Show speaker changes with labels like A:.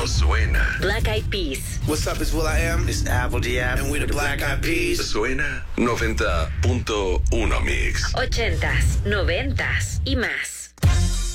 A: no suena.
B: Black Eyed Peas.
C: What's up, it's will.i.am.
D: It's Apple D.App.
C: And we're the Black Eyed Peas.
A: Suena 90.1 Mix.
B: 80s, 90s y más.